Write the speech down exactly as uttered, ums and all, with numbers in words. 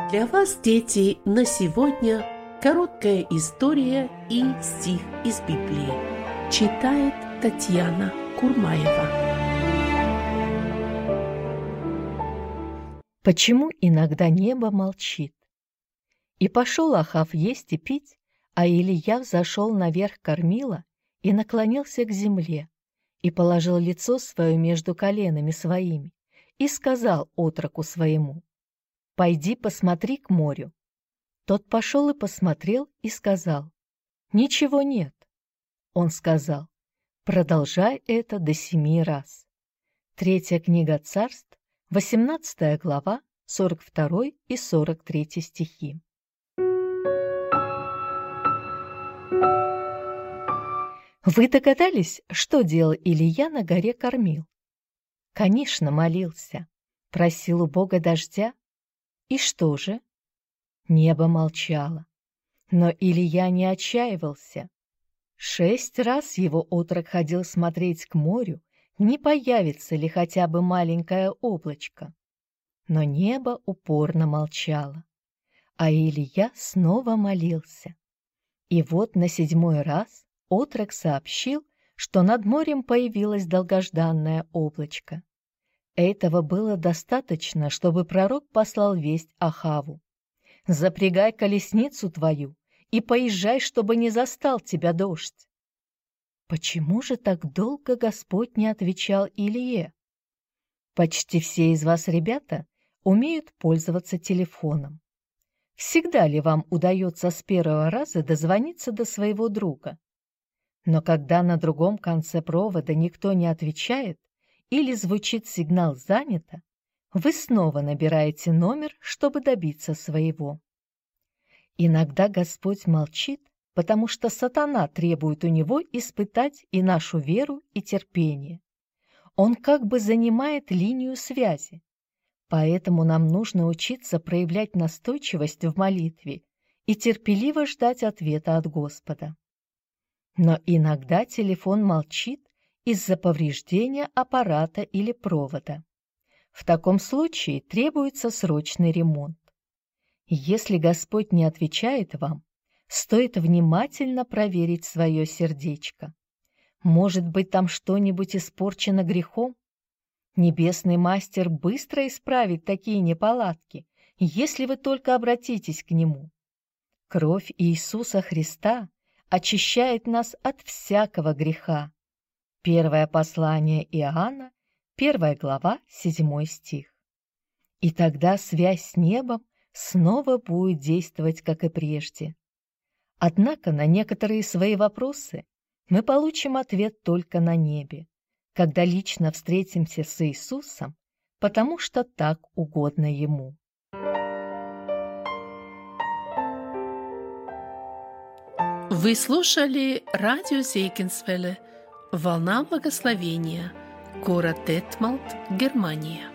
Для вас, дети, на сегодня короткая история и стих из Библии. Читает Татьяна Курмаева. Почему иногда небо молчит? И пошел Ахав есть и пить, а Илия взошел наверх кормила и наклонился к земле, и положил лицо свое между коленами своими, и сказал отроку своему: «Пойди посмотри к морю». Тот пошел и посмотрел, и сказал: «Ничего нет». Он сказал: «Продолжай это до семи раз». Третья книга Царств, восемнадцатая глава, сорок второй и сорок третий стихи. Вы догадались, что делал Илия на горе Кормил? Конечно, молился, просил у Бога дождя. И что же? Небо молчало. Но Илия не отчаивался. Шесть раз его отрок ходил смотреть к морю, не появится ли хотя бы маленькое облачко. Но небо упорно молчало. А Илия снова молился. И вот на седьмой раз отрок сообщил, что над морем появилось долгожданное облачко. Этого было достаточно, чтобы пророк послал весть Ахаву: «Запрягай колесницу твою и поезжай, чтобы не застал тебя дождь». Почему же так долго Господь не отвечал Илие? Почти все из вас, ребята, умеют пользоваться телефоном. Всегда ли вам удается с первого раза дозвониться до своего друга? Но когда на другом конце провода никто не отвечает или звучит сигнал «занято», вы снова набираете номер, чтобы добиться своего. Иногда Господь молчит, потому что сатана требует у него испытать и нашу веру, и терпение. Он как бы занимает линию связи. Поэтому нам нужно учиться проявлять настойчивость в молитве и терпеливо ждать ответа от Господа. Но иногда телефон молчит из-за повреждения аппарата или провода. В таком случае требуется срочный ремонт. Если Господь не отвечает вам, стоит внимательно проверить свое сердечко. Может быть, там что-нибудь испорчено грехом? Небесный мастер быстро исправит такие неполадки, если вы только обратитесь к Нему. Кровь Иисуса Христа очищает нас от всякого греха. Первое послание Иоанна, первая глава, седьмой стих. И тогда связь с небом снова будет действовать, как и прежде. Однако на некоторые свои вопросы мы получим ответ только на небе, когда лично встретимся с Иисусом, потому что так угодно Ему. Вы слушали радио Зейкинсвелле «Волна благословения», город Детмалт, Германия.